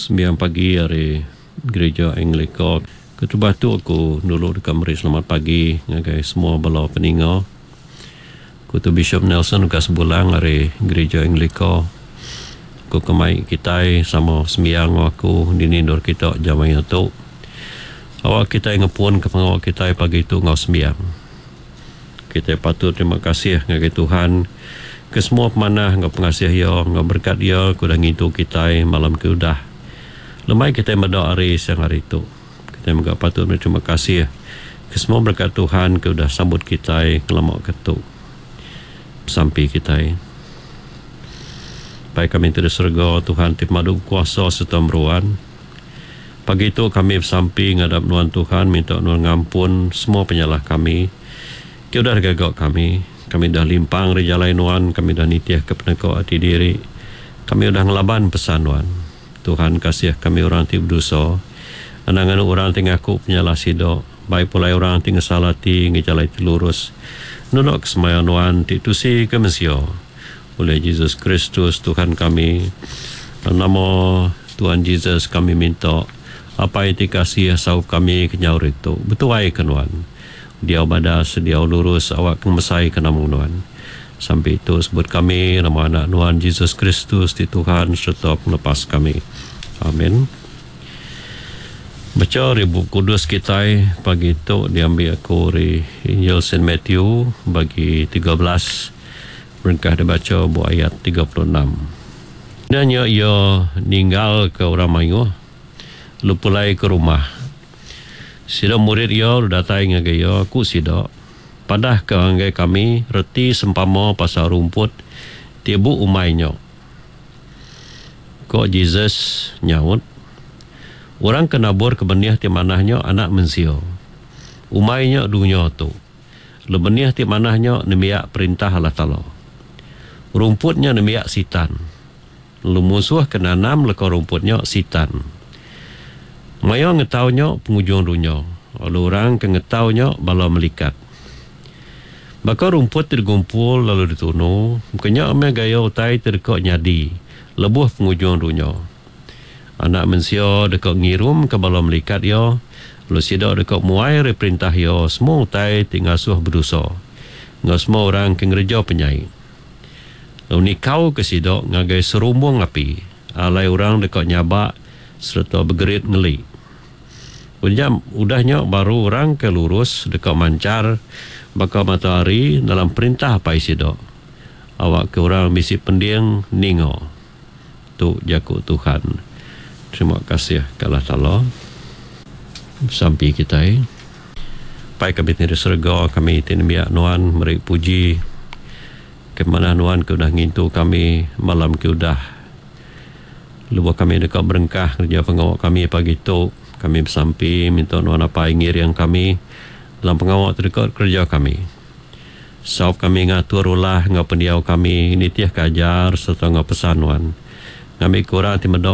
sembiang pagi hari gereja Anglikor. Ketubah tu aku dulu dekat meri selamat pagi ngagai semua bala peninga. Aku tu Bishop Nelson dekat sebulang hari gereja Anglikor. Aku kemai kita sama sembiang aku dinindur kita jamai tu. Awak kita ngepun ke pengawak kita pagi tu ngau sembiang. Kita patut terima kasih ngagai Tuhan ke semua pemanah ngau pengasih ya, ngau berkat ya kuda ngitu kita malam ke udah. Lemai kita berdoa hari siang hari itu. Kita juga patut berterima kasih ke semua berkat Tuhan ke udah sambut kita kelamak ketuk sampai kita. Baik kami tidak surga Tuhan tip madu kuasa serta meruan. Pagi itu kami sampai ngadap nuan Tuhan minta nuan ngampun semua penyalah kami. Ke udah gagak kami dah limpang rejalai nuan, kami dah nitiah ke penekau hati diri. Kami dah ngelaban pesan nuan. Tuhan kasih kami orang ti berdosa. Anangan orang ti ngaku penyalah sidok. Baik pula orang ti ngesalati ngejalai ti lurus. Nunok kesemaya nuan ti tusi ke Mesir. Oleh Yesus Kristus Tuhan kami. Nama Tuhan Yesus kami minta. Apa yang dikasih saup kami kenyaur itu. Betuai ke nuan. Dia badas, dia lurus awak kemesai ke nama nuan. Sampai itu sebut kami nama anak nuan Yesus Kristus di Tuhan serta melepas kami. Amin. Baca ribu kudus kita pagi itu diambil aku dari Injil Saint Matthew bagi 13 berkah dibaca buat ayat 36. Dan ia ninggal ke orang Melayu lupulai ke rumah. Sida murid ia datang ngagai ia aku sida padah ke ngagai kami reti sempama pasal rumput tibu umainya. Kok Jesus nyaut orang kenabur ke benih ti manahnya anak mensio. Umainya dunia tu. Le benih ti manahnya nemiak perintah Allah Taala. Rumputnya nemiak sitan. Lu musuh kena nanam leka rumputnya sitan. Maya ngetaunya pengujung dunia. Lalu orang ke ngetaunya bala melikat. Maka rumput tergumpul lalu ditunu. Mukanya ame gaya utai terkok nyadi. Lebuh pengujung dunia. Anak manusia dekat ngirum ke bala melikat ya. Lalu sidak dekat muai reperintah ya. Semua utai tinggal suah berdosa. Ngau semua orang ke ngereja penyai. Lalu nikau ke sidak ngagai serumbung api. Alai orang dekat nyabak serta bergerit ngeli. Udahnya baru orang ke lurus dekat mancar bakal matahari dalam perintah apa isi dok. Awak ke orang misi pendiang ningo. Tu jaku Tuhan. Terima kasih Allah Taala. Sampai kita pai kami di surga kami tinbiak nuan meri puji kemana nuan ke udah ngintu kami malam ke udah. Lupa kami dekat berengkah kerja pengawak kami pagi tu kami bersampai minta nuan apa ingir yang kami dalam pengawak terdekat kerja kami. Saup kami ngatur ulah ngau pendiau kami ini tiah kajar serta ngau pesan nuan. Kami kurang ti